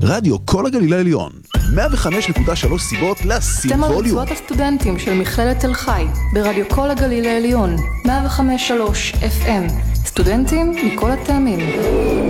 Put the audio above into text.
רדיו כל הגליל העליון, 105.3 סיבות להשיג אתם על ווליום. רצועת הסטודנטים של מכללת תל חי, ברדיו כל הגליל העליון, 105.3 FM. סטודנטים מכל הטעמים.